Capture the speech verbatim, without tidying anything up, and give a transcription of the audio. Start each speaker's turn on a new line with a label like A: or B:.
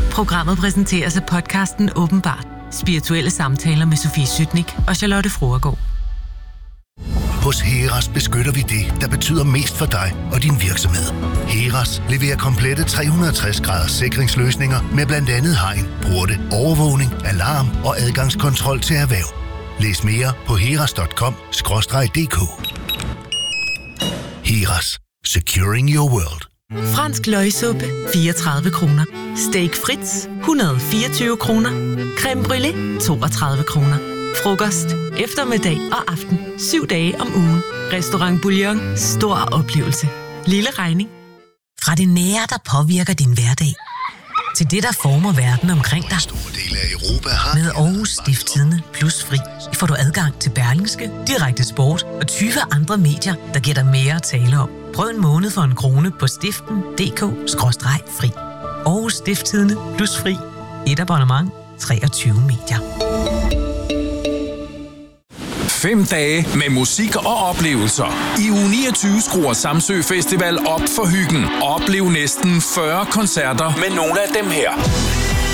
A: Programmet præsenteres af podcasten Åbenbart. Spirituelle samtaler med Sofie Sytnik og Charlotte Fruergaard.
B: Hos Heras beskytter vi det, der betyder mest for dig og din virksomhed. Heras leverer komplette tre hundrede og tres graders sikringsløsninger med blandt andet hegn, porte, overvågning, alarm og adgangskontrol til erhverv. Læs mere på heras punktum com skråstreg d k. Heras. Securing your world.
A: Fransk løgsuppe, fireogtredive kroner. Steak Fritz, et hundrede og fireogtyve kroner. Creme brûlée, toogtredive kroner. Frokost, eftermiddag og aften. Syv dage om ugen. Restaurant Bouillon. Stor oplevelse. Lille regning.
C: Fra det nære, der påvirker din hverdag, til det, der former verden omkring dig.
B: Store dele af Europa har...
C: Med Aarhus Stiftstidende Plus Fri får du adgang til Berlingske, direkte sport og tyve andre medier, der giver dig mere at tale om. Prøv en måned for en krone på stiften punktum d k skråstreg fri. Aarhus Stiftstidende Plus Fri. Et abonnement. treogtyve medier.
D: Fem dage med musik og oplevelser. I uge niogtyve skruer Samsø Festival op for hyggen. Oplev næsten fyrre koncerter med nogle af dem her.